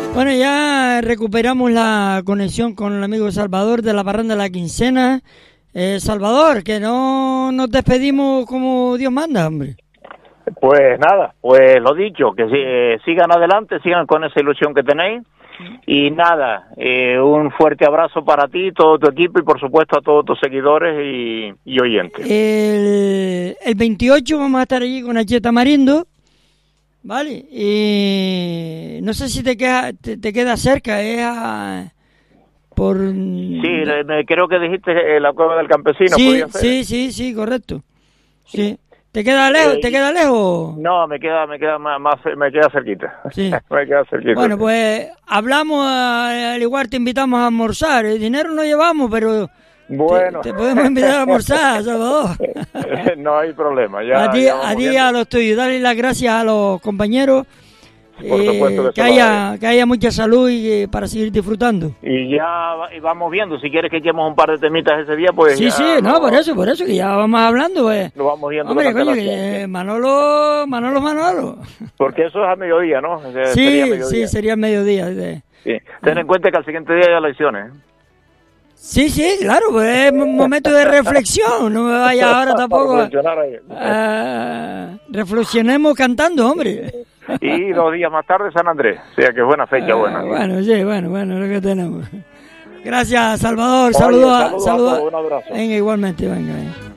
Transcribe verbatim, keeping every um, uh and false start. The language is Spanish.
Bueno, ya recuperamos la conexión con el amigo Salvador de la Parranda de la Quincena. Eh, Salvador, que no nos despedimos como Dios manda, hombre. Pues nada, pues lo dicho, que eh, sigan adelante, sigan con esa ilusión que tenéis. Y nada, eh, un fuerte abrazo para ti, todo tu equipo y por supuesto a todos tus seguidores y, y oyentes. El, el veintiocho vamos a estar allí con Acheta Marindo, ¿vale? Y no sé si te queda, te, te queda cerca, es a, por... Sí, me, creo que dijiste eh, la Cueva del Campesino. Sí, ¿podía ser? sí, sí, sí, correcto. Sí. ¿Te queda lejos? Eh, ¿Te queda lejos? No, me queda, me queda más, más me queda cerquita. Sí. me queda cerquita. Bueno, pues hablamos, al igual te invitamos a almorzar. El dinero no llevamos, pero bueno, te, te podemos invitar a almorzar, Salvador. No hay problema. Ya, a ti, ya a, ti a los tuyos. Dale las gracias a los compañeros. Por supuesto que, eh, que haya que haya mucha salud y eh, para seguir disfrutando. Y ya y vamos viendo, si quieres que echemos un par de temitas ese día, pues sí, ya sí, no, no, por eso, por eso que ya vamos hablando, pues. Lo vamos viendo. Hombre, coño, que, eh, Manolo, Manolo, Manolo. Porque eso es a mediodía, ¿no? O sea, sí, sería mediodía. sí, sería mediodía. De... Sí. Ten en cuenta que al siguiente día hay elecciones. Sí, sí, claro, pues es un momento de reflexión, no me vaya ahora tampoco a, a, reflexionemos cantando, hombre. Y dos días más tarde San Andrés, o sea que es buena fecha, ah, buena. Bueno, sí, bueno, bueno, lo que tenemos. Gracias, Salvador, saludos, saludos, saludos. un abrazo. Venga, igualmente, venga, venga.